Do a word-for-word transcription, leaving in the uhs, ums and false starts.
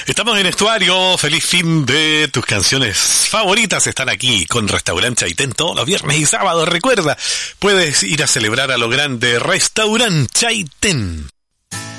Estamos en Estuario, feliz fin de tus canciones favoritas están aquí con Restaurante Chaitén todos los viernes y sábados. Recuerda, puedes ir a celebrar a lo grande Restaurante Chaitén.